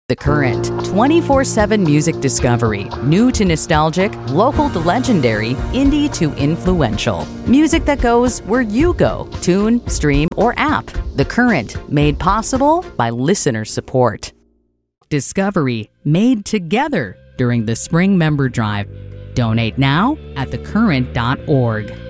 The Current, 24/7 music discovery, new to nostalgic, local to legendary, indie to influential. Music that goes where you go, tune, stream, or app. The Current, made possible by listener support. Discovery, made together during the Spring Member Drive. Donate now at thecurrent.org.